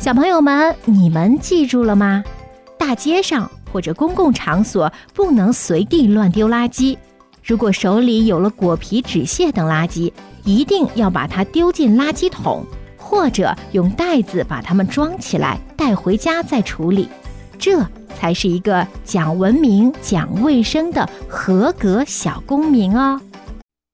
小朋友们，你们记住了吗？大街上或者公共场所不能随地乱丢垃圾。如果手里有了果皮、纸屑等垃圾，一定要把它丢进垃圾桶，或者用袋子把它们装起来带回家再处理。这才是一个讲文明、讲卫生的合格小公民哦。